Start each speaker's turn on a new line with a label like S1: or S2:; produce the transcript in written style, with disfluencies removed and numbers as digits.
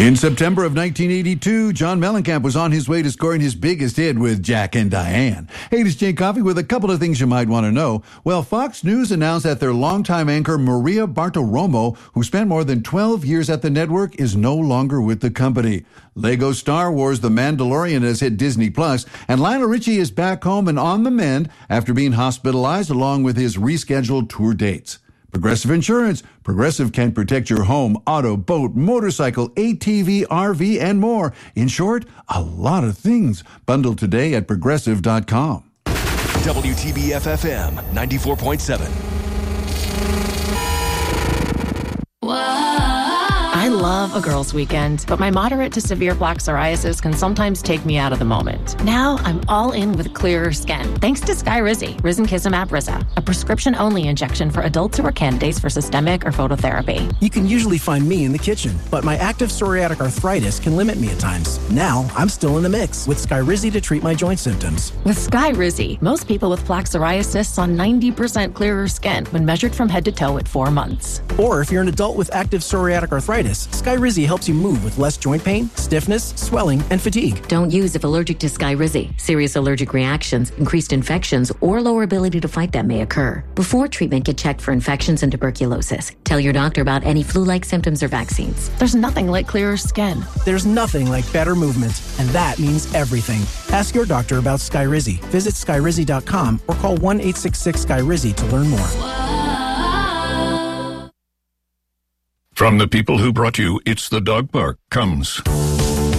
S1: In September of 1982, John Mellencamp was on his way to scoring his biggest hit with Jack and Diane. Hey, this is Jay Coffey with a couple of things you might want to know. Well, Fox News announced that their longtime anchor, Maria Bartiromo, who spent more than 12 years at the network, is no longer with the company. Lego Star Wars The Mandalorian has hit Disney+, and Lionel Richie is back home and on the mend after being hospitalized along with his rescheduled tour dates. Progressive Insurance. Progressive can protect your home, auto, boat, motorcycle, ATV, RV, and more. In short, a lot of things. Bundled today at Progressive.com.
S2: WTBF-FM 94.7.
S3: I love a girls' weekend, but my moderate to severe plaque psoriasis can sometimes take me out of the moment. Now I'm all in with clearer skin, thanks to Skyrizi, Risankizumab Riza, a prescription-only injection for adults who are candidates for systemic or phototherapy.
S4: You can usually find me in the kitchen, but my active psoriatic arthritis can limit me at times. Now I'm still in the mix with Skyrizi to treat my joint symptoms.
S3: With Skyrizi, most people with plaque psoriasis saw 90% clearer skin when measured from head to toe at 4 months.
S4: Or if you're an adult with active psoriatic arthritis, Skyrizi helps you move with less joint pain, stiffness, swelling, and fatigue.
S5: Don't use if allergic to Skyrizi. Serious allergic reactions, increased infections, or lower ability to fight them may occur. Before treatment, get checked for infections and tuberculosis. Tell your doctor about any flu-like symptoms or vaccines.
S3: There's nothing like clearer skin.
S4: There's nothing like better movement, and that means everything. Ask your doctor about Skyrizi. Visit Skyrizi.com or call 1-866-SKYRIZI to learn more.
S6: From the people who brought you It's the Dog Park comes